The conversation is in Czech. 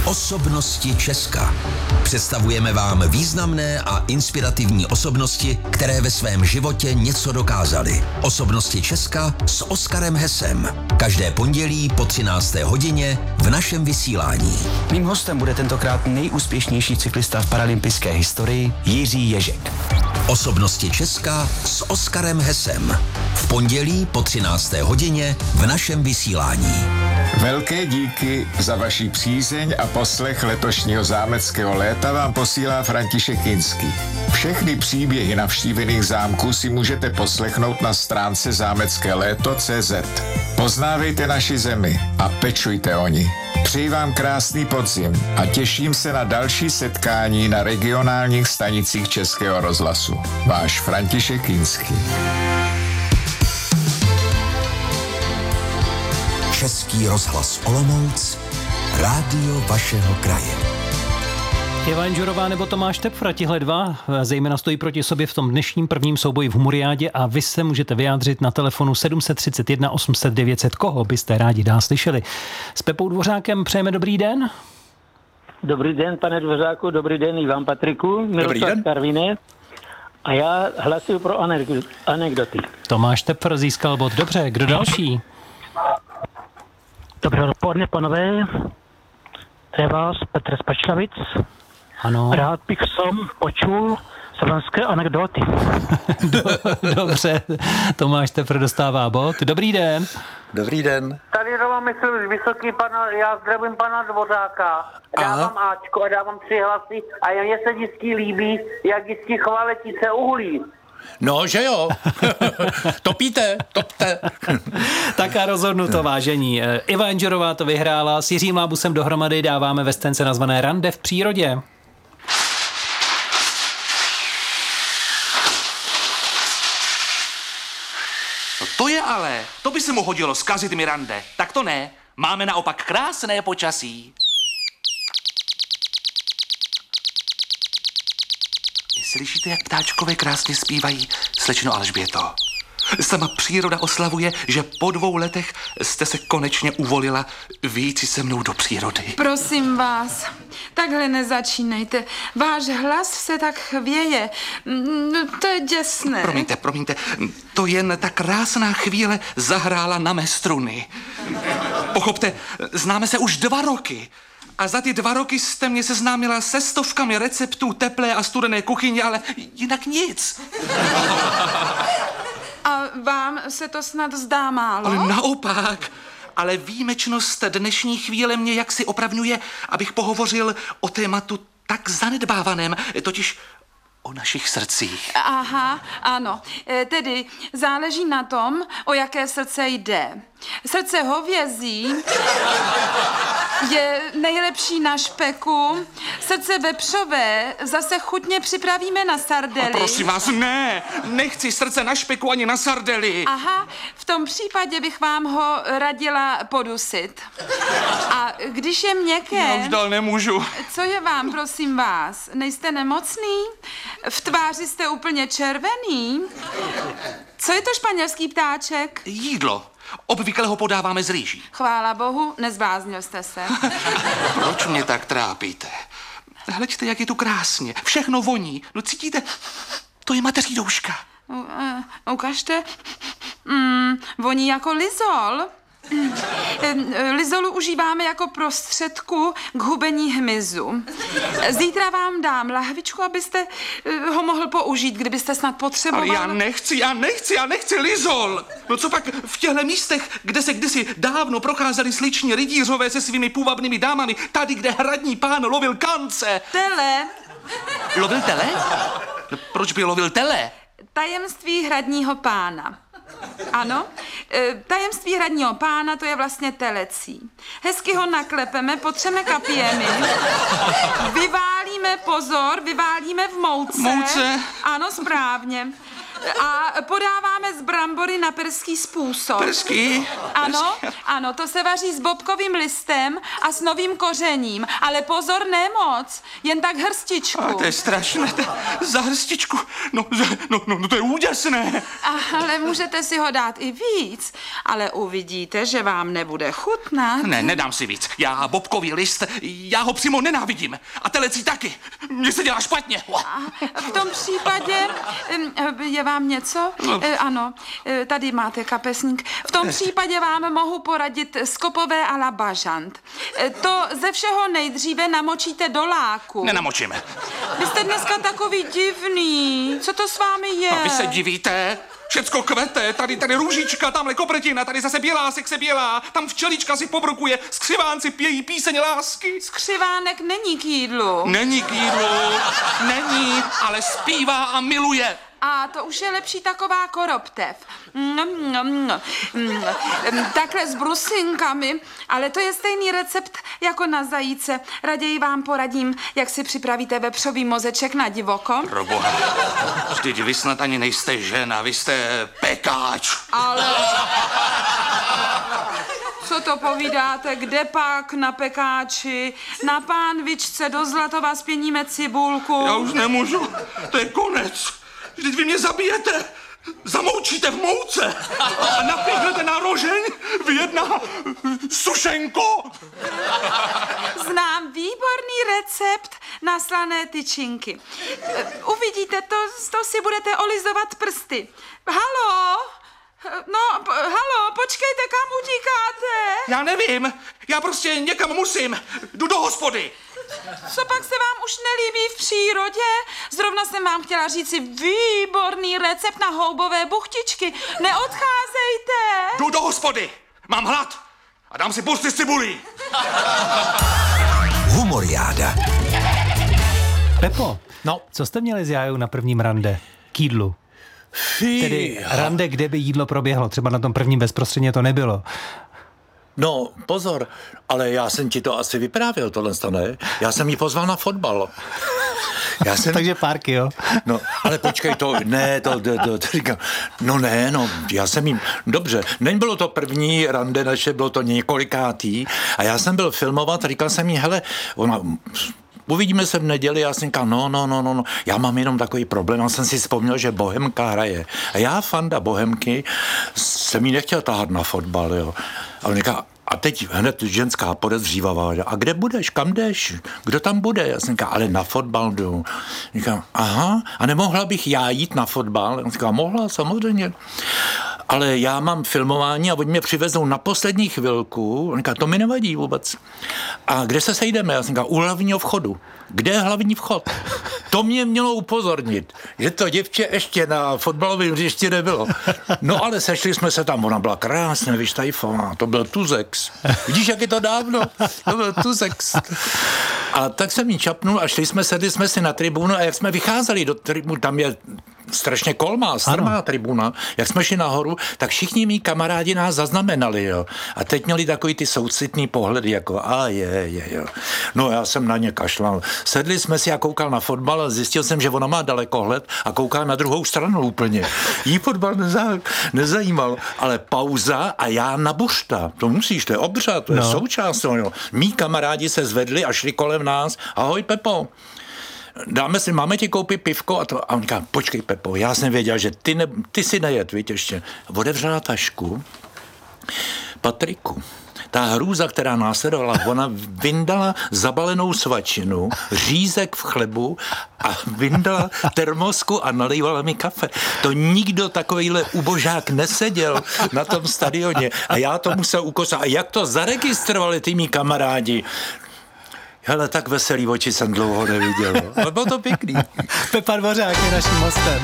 Osobnosti Česka. Představujeme vám významné a inspirativní osobnosti, které ve svém životě něco dokázaly. Osobnosti Česka s Oskarem Hesem. Každé pondělí po 13. hodině v našem vysílání. Mým hostem bude tentokrát nejúspěšnější cyklista v paralympijské historii Jiří Ježek. Osobnosti Česka s Oskarem Hesem. V pondělí po 13. hodině v našem vysílání. Velké díky za vaši přízeň a poslech letošního zámeckého léta vám posílá František Jinský. Všechny příběhy navštívených zámků si můžete poslechnout na stránce zámeckéléto.cz. Poznávejte naši zemi a pečujte o ní. Přeji vám krásný podzim a těším se na další setkání na regionálních stanicích Českého rozhlasu. Váš František Jinský. Český rozhlas Olomouc, rádio vašeho kraje. Iva Enžurová nebo Tomáš Tepfra, tihle dva zejména stojí proti sobě v tom dnešním prvním souboji v Humoriádě a vy se můžete vyjádřit na telefonu 731 800 900. Koho byste rádi dál slyšeli? S Pepou Dvořákem přejeme dobrý den. Dobrý den, pane Dvořáku, dobrý den i vám, Patriku. Miroslav Karviné. A já hlasuju pro anekdoty. Tomáš Tepfr získal bod. Dobře, kdo další? Dobré dopoledne, panové. To je vás, Petr z Pačlavic. Ano. Rád bych som počul slovenské anekdoty. Dobře, Tomáš Tepfr dostává bod. Dobrý den. Dobrý den. Tady Roman Myslivý, vysoký pana, já zdravím pana Dvořáka. Dávám Ačko a dávám 3 hlasy a mně se vždycky líbí, jak vždycky chová letice uhlí. No, že jo. Topíte. Tak a rozhodnuto, vážení. Iva Enžurová to vyhrála, s Jiřím Lábusem dohromady dáváme ve scénce nazvané Rande v přírodě. To by se mu hodilo zkazit mi rande. Tak to ne, máme naopak krásné počasí. Slyšíte, jak ptáčkové krásně zpívají, slečno Alžběto? Sama příroda oslavuje, že po 2 letech jste se konečně uvolila vyjít si se mnou do přírody. Prosím vás, takhle nezačínejte. Váš hlas se tak chvěje. To je děsné. Promiňte, to jen ta krásná chvíle zahrála na mé struny. Pochopte, známe se už 2 roky. A za ty 2 roky jste mě seznámila se stovkami receptů teplé a studené kuchyně, ale jinak nic. A vám se to snad zdá málo? Ale naopak. Ale výjimečnost dnešní chvíle mě jaksi opravňuje, abych pohovořil o tématu tak zanedbávaném, totiž o našich srdcích. Aha, ano. Tedy záleží na tom, o jaké srdce jde. Srdce hovězí je nejlepší na špeku, srdce vepřové zase chutně připravíme na sardely. A prosím vás, ne, nechci srdce na špeku ani na sardely. Aha, v tom případě bych vám ho radila podusit. A když je měkké... Já už dál nemůžu. Co je vám, prosím vás? Nejste nemocný? V tváři jste úplně červený? Co je to španělský ptáček? Jídlo. Obvykle ho podáváme z rýží. Chvála bohu, nezbláznil jste se. Proč mě tak trápíte? Hleďte, jak je tu krásně. Všechno voní. No cítíte? To je mateří douška. Ukažte. Voní jako lizol. Lizolu užíváme jako prostředku k hubení hmyzu. Zítra vám dám lahvičku, abyste ho mohl použít, kdybyste snad potřeboval. Ale já nechci lizol. No co pak v těchto místech, kde se kdysi dávno procházeli sliční rytířové se svými půvabnými dámami, tady, kde hradní pán lovil kance. Tele. Lovil tele? No, proč by lovil tele? Tajemství hradního pána. Ano, tajemství hradního pána, to je vlastně telecí. Hezky ho naklepeme, potřeme kapěmi, vyválíme v mouce. Mouce? Ano, správně. A podáváme z brambory na perský způsob. Perský? Ano, to se vaří s bobkovým listem a s novým kořením. Ale pozor, nemoc, jen tak hrstičku. To je strašné, za hrstičku. No, to je úděsné. Ale můžete si ho dát i víc, ale uvidíte, že vám nebude chutnat. Ne, nedám si víc. Já bobkový list, já ho přímo nenávidím. A telecí taky. Mně se dělá špatně. V tom případě je vám něco? Ano, tady máte kapesník. V tom případě vám mohu poradit skopové a la bažant. To ze všeho nejdříve namočíte do láku. Nenamočíme. Vy jste dneska takový divný. Co to s vámi je? A vy se divíte? Všecko kvete, tady růžička, tamhle kopretina, tady zase bělásek se bělá, tam včelička si pobrukuje, skřivánci pějí píseň lásky. Skřivánek není k jídlu. Není k jídlu, není, ale zpívá a miluje. A to už je lepší taková koroptev. Takhle s brusinkami, ale to je stejný recept jako na zajíce. Raději vám poradím, jak si připravíte vepřový mozeček na divoko. Proboha, vždyť vy snad ani nejste žena, vy jste pekáč. Ale... Co to povídáte, kde pak na pekáči? Na pánvičce do Zlatova spěníme cibulku. Já už nemůžu, to je konec. Vždyť vy mě zabijete, zamoučíte v mouce a napěchnete na rožeň v jedna sušenko. Znám výborný recept na slané tyčinky. Uvidíte, to si budete olizovat prsty. Halo? Halo, počkejte, kam utíkáte? Já nevím, já prostě někam musím, jdu do hospody. Co pak se vám už nelíbí v přírodě? Zrovna jsem vám chtěla říci výborný recept na houbové buchtičky. Neodcházejte. Jdu do hospody, mám hlad a dám si pusty s cibulí. Humoriáda. Pepo, co jste měli s Jájou na prvním rande? K jídlu. Tedy rande, kde by jídlo proběhlo. Třeba na tom prvním bezprostředně to nebylo. No, pozor, ale já jsem ti to asi vyprávěl, tohle, ne? Já jsem ji pozval na fotbal. Takže párky, jo? No, ale počkej, to říkám, já jsem jim, dobře, nebylo to první rande naše, bylo to několikátý a já jsem byl filmovat a říkal jsem jí, hele, uvidíme se v neděli, já jsem říkal, no, já mám jenom takový problém, já jsem si vzpomněl, že Bohemka hraje. A já, fanda Bohemky, jsem jí nechtěl tahat na fotbal, jo. A on říká, a teď hned ženská podezřívavá, a kde budeš, kam jdeš, kdo tam bude? Já jsem říkal, ale na fotbal jdu. Říkám, aha, a nemohla bych já jít na fotbal? On říkal, mohla, samozřejmě. Ale já mám filmování a oni mě přivezou na poslední chvilku. On říká, to mi nevadí vůbec. A kde se sejdeme? Já jsem říkal, u hlavního vchodu. Kde je hlavní vchod? To mě mělo upozornit, že to děvče ještě na fotbalovém hřišti nebylo. No ale sešli jsme se tam, ona byla krásně vyštajfovaná, to byl Tuzex. Vidíš, jak je to dávno? To byl Tuzex. A tak jsem jí čapnul a sedli jsme si na tribunu a jak jsme vycházeli do tribunu, tam je strašně kolmá, strmá tribuna, jak jsme šli nahoru, tak všichni mý kamarádi nás zaznamenali, jo. A teď měli takový ty soucitný pohledy, jako jo. No já jsem na ně kašlal. Sedli jsme si a koukal na fotbal a zjistil jsem, že ona má dalekohled a kouká na druhou stranu úplně. Jí fotbal nezajímal, ale pauza a já na bušta. To musíš, to je obřad, to je součást. Jo. Mí kamarádi se zvedli a šli kolem nás. Ahoj, Pepo. Máme ti koupit pivko a on říká, počkej, Pepo, já jsem věděl, že ty si nejet, víš, ještě. Odevřela tašku Patriku. Ta hrůza, která následovala, ona vyndala zabalenou svačinu, řízek v chlebu a vyndala termosku a nalejvala mi kafe. To nikdo takovýhle ubožák neseděl na tom stadioně a já to musel ukosat. A jak to zaregistrovali ty mý kamarádi? Hele, tak veselý oči jsem dlouho neviděl. Ale bylo to pěkný. Pepa Dvořák je naším hostem.